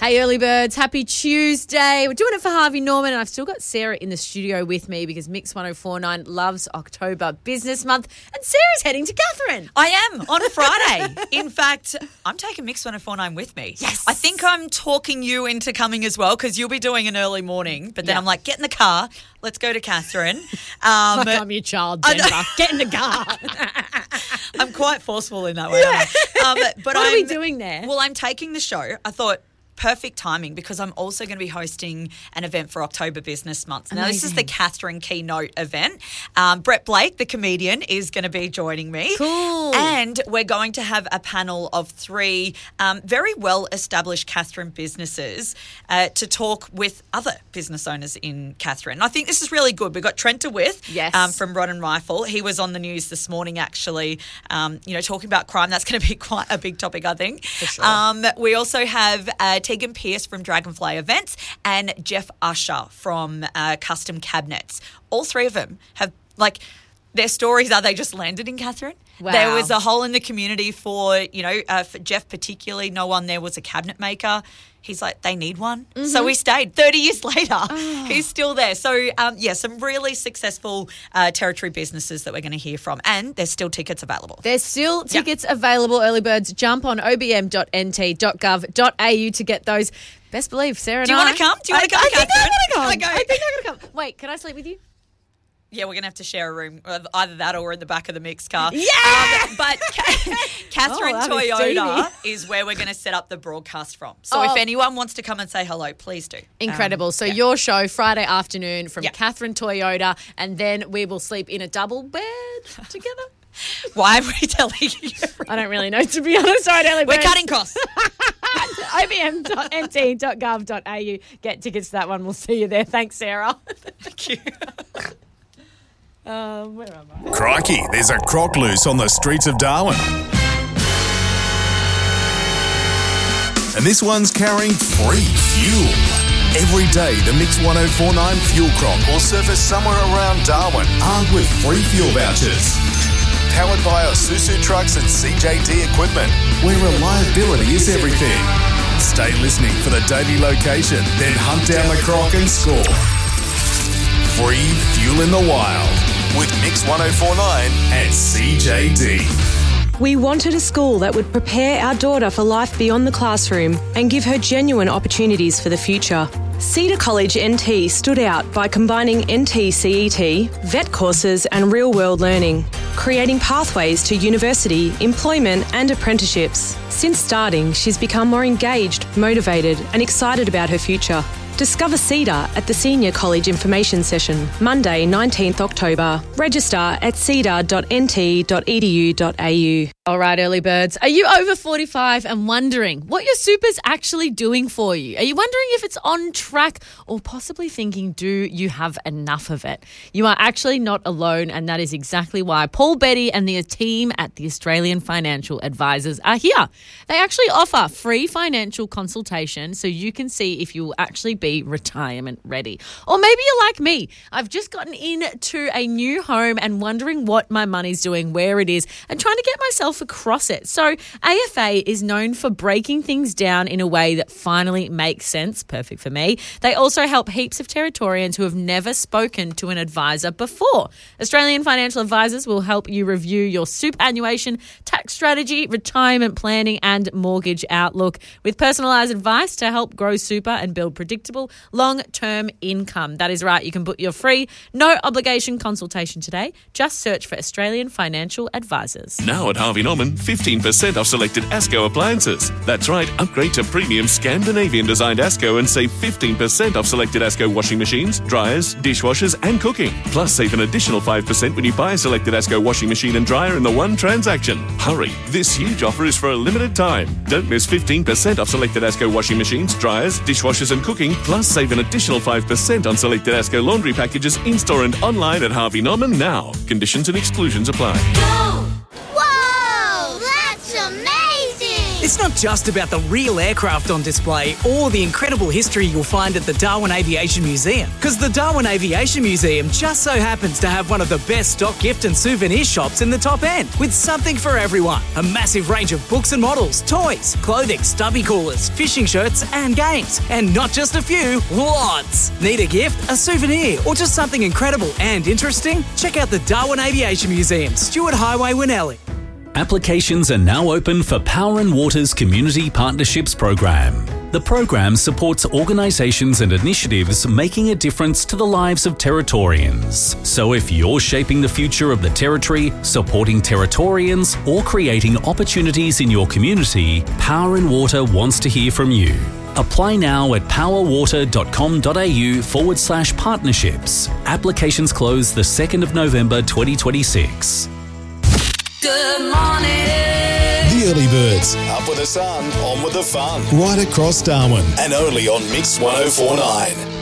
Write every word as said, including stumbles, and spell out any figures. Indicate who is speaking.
Speaker 1: Hey, early birds, happy Tuesday. We're doing it for Harvey Norman, and I've still got Sarah in the studio with me because Mix one oh four point nine loves October Business Month, and Sarah's heading to Catherine.
Speaker 2: I am on a Friday. In fact, I'm taking Mix one oh four point nine with me.
Speaker 1: Yes.
Speaker 2: I think I'm talking you into coming as well because you'll be doing an early morning, but then
Speaker 1: Yeah.
Speaker 2: I'm like, get in the car, let's go to Catherine.
Speaker 1: Like
Speaker 2: Um,
Speaker 1: I'm your child, Denver. Get in the car.
Speaker 2: I'm quite forceful in that way. Yeah. Um, but
Speaker 1: What are we
Speaker 2: I'm-
Speaker 1: doing there?
Speaker 2: Well, I'm taking the show. I thought perfect timing because I'm also going to be hosting an event for October Business Month. Now, this is the
Speaker 1: Amazing.
Speaker 2: Catherine Keynote event. Um, Brett Blake, the comedian, is going to be joining me.
Speaker 1: Cool.
Speaker 2: And we're going to have a panel of three um, very well-established Catherine businesses uh, to talk with other business owners in Catherine. And I think this is really good. We've got Trent DeWitt
Speaker 1: Yes.
Speaker 2: um, from Rod and Rifle. He was on the news this morning, actually, um, you know, talking about crime. That's going to be quite a big topic, I think.
Speaker 1: For sure.
Speaker 2: Um, we also have uh, Tegan Pierce from Dragonfly Events and Jeff Usher from uh, Custom Cabinets. All three of them have, like, their stories are they just landed in Catherine.
Speaker 1: Wow.
Speaker 2: There was a hole in the community for, you know, uh, for Jeff particularly. No one there was a cabinet maker. He's like, they need one.
Speaker 1: Mm-hmm.
Speaker 2: So we stayed. thirty years later,
Speaker 1: Oh.
Speaker 2: he's still there. So, um, yeah, some really successful uh, territory businesses that we're going to hear from. And there's still tickets available.
Speaker 1: There's still tickets available, early birds. Jump on o b m dot n t dot gov dot a u to get those. Best believe, Sarah and
Speaker 2: Do you
Speaker 1: I-
Speaker 2: want to come? Do you want to come,
Speaker 1: I, I think
Speaker 2: Catherine?
Speaker 1: I'm going to come.
Speaker 2: Okay.
Speaker 1: I think I'm going to come. Wait, can I sleep with you?
Speaker 2: Yeah, we're going to have to share a room, uh, either that or in the back of the mixed car.
Speaker 1: Yeah!
Speaker 2: Um, but Ca- Catherine
Speaker 1: Oh, that'd be
Speaker 2: Toyota
Speaker 1: steamy.
Speaker 2: is where we're going to set up the broadcast from. So
Speaker 1: Oh.
Speaker 2: if anyone wants to come and say hello, please do.
Speaker 1: Incredible.
Speaker 2: Um,
Speaker 1: so
Speaker 2: yeah.
Speaker 1: your show, Friday afternoon from
Speaker 2: Yeah.
Speaker 1: Catherine Toyota, and then we will sleep in a double bed together.
Speaker 2: Why are we telling you?
Speaker 1: I don't really know, to be honest. All right, early
Speaker 2: We're
Speaker 1: birds.
Speaker 2: cutting costs.
Speaker 1: o b m dot n t dot gov dot a u. Get tickets to that one. We'll see you there. Thanks, Sarah.
Speaker 2: Thank you.
Speaker 1: Um, where am I?
Speaker 3: Crikey, there's a croc loose on the streets of Darwin. And this one's carrying free fuel. Every day, the Mix one oh four point nine Fuel Croc will surface somewhere around Darwin, armed with free fuel vouchers. Powered by Isuzu trucks and C J D equipment, where reliability is everything. Stay listening for the daily location, then hunt down the croc and score. Free fuel in the wild with Mix one oh four point nine and C J D.
Speaker 4: We wanted a school that would prepare our daughter for life beyond the classroom and give her genuine opportunities for the future. Cedar College N T stood out by combining N T C E T, vet courses and real-world learning, creating pathways to university, employment and apprenticeships. Since starting, she's become more engaged, motivated and excited about her future. Discover Cedar at the Senior College Information Session, Monday, nineteenth October. Register at cedar dot n t dot e d u dot a u.
Speaker 1: All right, early birds. Are you over forty-five and wondering what your super's actually doing for you? Are you wondering if it's on track or possibly thinking, do you have enough of it? You are actually not alone, and that is exactly why Paul Betty and the team at the Australian Financial Advisors are here. They actually offer free financial consultation so you can see if you will actually be retirement ready. Or maybe you're like me. I've just gotten into a new home and wondering what my money's doing, where it is, and trying to get myself across it. So A F A is known for breaking things down in a way that finally makes sense. Perfect for me. They also help heaps of Territorians who have never spoken to an advisor before. Australian Financial Advisors will help you review your superannuation, tax strategy, retirement planning and mortgage outlook with personalised advice to help grow super and build predictable long-term income. That is right. You can book your free, no obligation consultation today. Just search for Australian Financial Advisors.
Speaker 5: Now at Harvey Norman, fifteen percent off selected ASCO appliances. That's right, upgrade to premium Scandinavian designed ASCO and save fifteen percent off selected ASCO washing machines, dryers, dishwashers and cooking. Plus save an additional five percent when you buy a selected ASCO washing machine and dryer in the one transaction. Hurry, this huge offer is for a limited time. Don't miss fifteen percent off selected ASCO washing machines, dryers, dishwashers and cooking. Plus save an additional five percent on selected ASCO laundry packages in-store and online at Harvey Norman now. Conditions and exclusions apply.
Speaker 6: Whoa, that's amazing! It's not just about the real aircraft on display or the incredible history you'll find at the Darwin Aviation Museum, because the Darwin Aviation Museum just so happens to have one of the best stock gift and souvenir shops in the top end, with something for everyone. A massive range of books and models, toys, clothing, stubby coolers, fishing shirts and games. And not just a few, lots. Need a gift, a souvenir, or just something incredible and interesting? Check out the Darwin Aviation Museum, Stewart Highway, Winnellie.
Speaker 7: Applications are now open for Power and Water's Community Partnerships Program. The program supports organisations and initiatives making a difference to the lives of Territorians. So if you're shaping the future of the Territory, supporting Territorians, or creating opportunities in your community, Power and Water wants to hear from you. Apply now at powerwater.com.au forward slash partnerships. Applications close the second of November twenty twenty-six.
Speaker 8: Good morning.
Speaker 3: The Early Birds, up with the sun, on with the fun, right across Darwin, and only on Mix one oh four point nine.